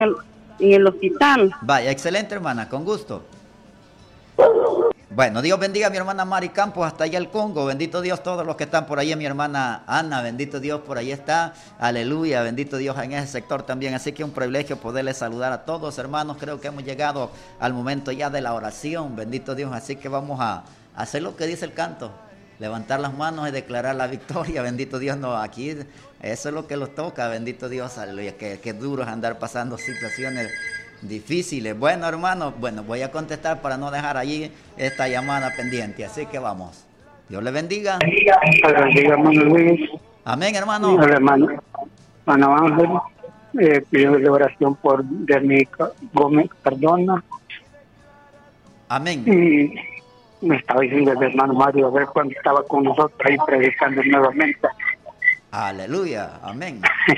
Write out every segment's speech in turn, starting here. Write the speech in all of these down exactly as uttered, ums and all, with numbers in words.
el, en el hospital. Vaya, excelente, hermana, con gusto. Bueno, Dios bendiga a mi hermana Mari Campos hasta allá el Congo. Bendito Dios, todos los que están por ahí, mi hermana Ana, bendito Dios, por ahí está. Aleluya, bendito Dios en ese sector también. Así que un privilegio poderles saludar a todos, hermanos. Creo que hemos llegado al momento ya de la oración, bendito Dios. Así que vamos a hacer lo que dice el canto. Levantar las manos y declarar la victoria, bendito Dios. No, aquí eso es lo que los toca, bendito Dios. Aleluya, que, que duro es andar pasando situaciones difíciles. Bueno, hermano, bueno, voy a contestar para no dejar allí esta llamada pendiente. Así que vamos. Dios le bendiga. Bendiga, hermano Luis. Amén, hermano. Hola, hermano. Hermano Ángel, eh, pido la oración por Dermica Gómez Cardona. Amén. Y me estaba diciendo el hermano Mario, a ver cuando estaba con nosotros ahí predicando nuevamente. Aleluya, amén.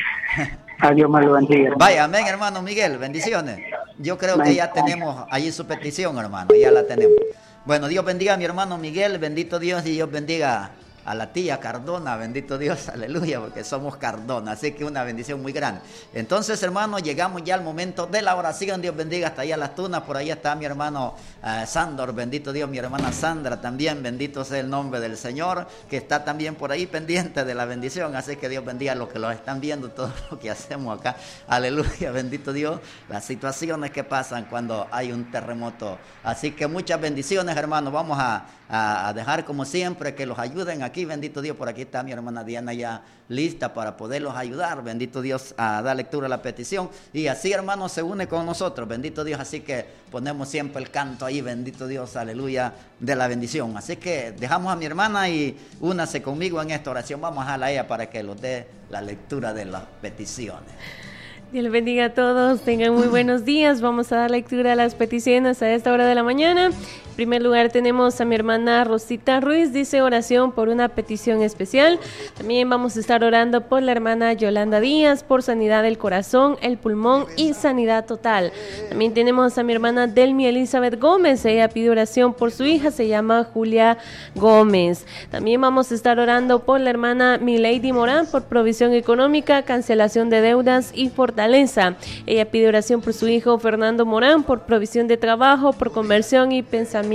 Adiós, me lo bendiga. Vaya, amén, hermano Miguel, bendiciones. Yo creo que ya tenemos allí su petición, hermano, ya la tenemos. Bueno, Dios bendiga a mi hermano Miguel, bendito Dios, y Dios bendiga a la tía Cardona, bendito Dios, aleluya, porque somos Cardona, así que una bendición muy grande. Entonces, hermanos, llegamos ya al momento de la oración. Dios bendiga hasta allá las tunas, por ahí está mi hermano uh, Sandor, bendito Dios, mi hermana Sandra también, bendito sea el nombre del Señor, que está también por ahí pendiente de la bendición, así que Dios bendiga a los que lo están viendo, todo lo que hacemos acá, aleluya, bendito Dios, las situaciones que pasan cuando hay un terremoto, así que muchas bendiciones, hermanos. Vamos a, a, a dejar como siempre que los ayuden aquí, bendito Dios. Por aquí está mi hermana Diana ya lista para poderlos ayudar, bendito Dios, a dar lectura a la petición, y así, hermanos, se une con nosotros, bendito Dios. Así que ponemos siempre el canto ahí, bendito Dios, aleluya, de la bendición. Así que dejamos a mi hermana y únase conmigo en esta oración. Vamos a dejarla a ella para que nos dé la lectura de las peticiones. Dios les bendiga a todos, tengan muy buenos días. Vamos a dar lectura a las peticiones a esta hora de la mañana. En primer lugar tenemos a mi hermana Rosita Ruiz, dice oración por una petición especial. También vamos a estar orando por la hermana Yolanda Díaz, por sanidad del corazón, el pulmón y sanidad total. También tenemos a mi hermana Delmi Elizabeth Gómez, ella pide oración por su hija, se llama Julia Gómez. También vamos a estar orando por la hermana Milady Morán, por provisión económica, cancelación de deudas y fortaleza. Ella pide oración por su hijo Fernando Morán, por provisión de trabajo, por conversión y pensamientos,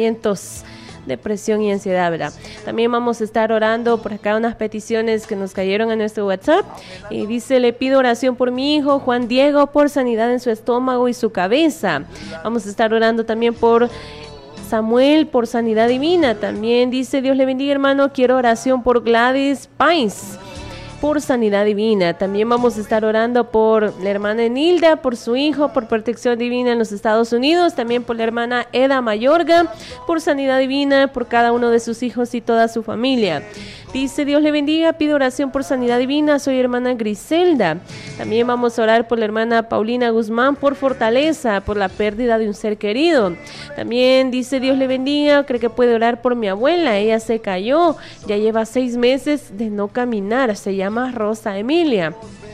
depresión y ansiedad, ¿verdad? También vamos a estar orando por acá unas peticiones que nos cayeron a nuestro WhatsApp. Y dice, le pido oración por mi hijo Juan Diego, por sanidad en su estómago y su cabeza. Vamos a estar orando también por Samuel, por sanidad divina. También dice, Dios le bendiga, hermano, quiero oración por Gladys Pais, por sanidad divina. También vamos a estar orando por la hermana Enilda, por su hijo, por protección divina en los Estados Unidos. También por la hermana Eda Mayorga, por sanidad divina, por cada uno de sus hijos y toda su familia. Dice, Dios le bendiga, pido oración por sanidad divina, soy hermana Griselda. También vamos a orar por la hermana Paulina Guzmán, por fortaleza, por la pérdida de un ser querido. También dice, Dios le bendiga, cree que puede orar por mi abuela, ella se cayó, ya lleva seis meses de no caminar, se llama Rosa Emilia.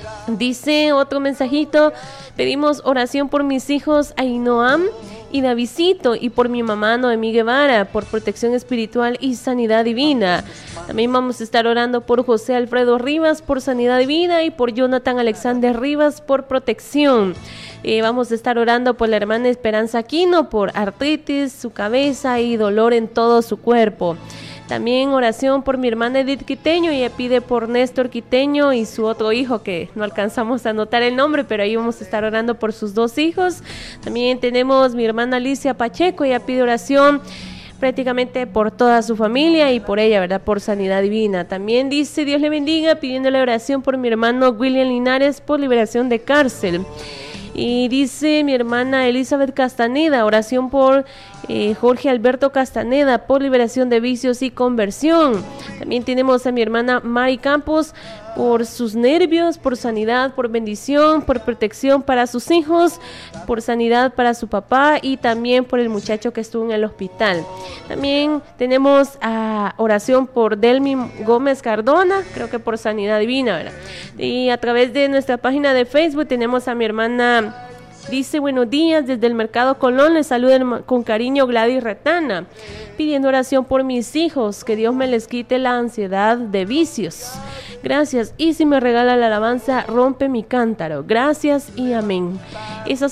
Dice otro mensajito, pedimos oración por mis hijos Ainoam y Davidcito, y por mi mamá Noemí Guevara, por protección espiritual y sanidad divina. También vamos a estar orando por José Alfredo Rivas, por sanidad divina, y por Jonathan Alexander Rivas, por protección. Eh, vamos a estar orando por la hermana Esperanza Aquino, por artritis, su cabeza y dolor en todo su cuerpo. También oración por mi hermana Edith Quiteño, ella pide por Néstor Quiteño y su otro hijo, que no alcanzamos a anotar el nombre, pero ahí vamos a estar orando por sus dos hijos. También tenemos mi hermana Alicia Pacheco, ella pide oración prácticamente por toda su familia y por ella, ¿verdad? Por sanidad divina. También dice, Dios le bendiga, pidiéndole oración por mi hermano William Linares, por liberación de cárcel. Y dice mi hermana Elizabeth Castaneda, oración por eh, Jorge Alberto Castaneda, por liberación de vicios y conversión. También tenemos a mi hermana Mari Campos, por sus nervios, por sanidad, por bendición, por protección para sus hijos, por sanidad para su papá y también por el muchacho que estuvo en el hospital. También tenemos a oración por Delmi Gómez Cardona, creo que por sanidad divina, ¿verdad? Y a través de nuestra página de Facebook tenemos a mi hermana Dice, buenos días, desde el Mercado Colón, les saluda con cariño Gladys Retana, pidiendo oración por mis hijos, que Dios me les quite la ansiedad de vicios. Gracias, y si me regala la alabanza, rompe mi cántaro. Gracias y amén. Esas